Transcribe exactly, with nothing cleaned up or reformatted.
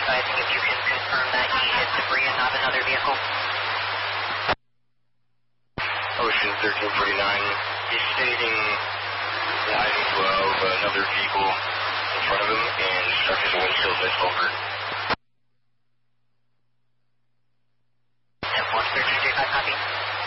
advising if you can confirm that he hit debris and not another vehicle. Ocean thirteen forty-nine, he's stating the items of another vehicle in front of him and struck his windshield with over. ten four, thirteen thirty-five, copy.